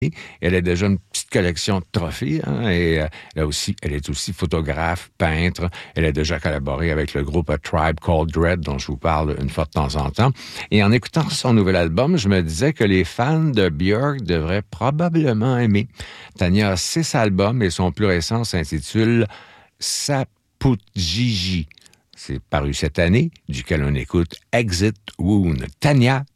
Elle a déjà une petite collection de trophées, hein, et elle est aussi photographe, peintre. Elle a déjà collaboré avec le groupe A Tribe Called Red, dont je vous parle une fois de temps en temps. Et en écoutant son nouvel album, je me disais que les fans de Björk devraient probablement aimer. Tanya a 6 albums et son plus récent s'intitule Saputjiji. C'est paru cette année, duquel on écoute Exit Wound. Tanya,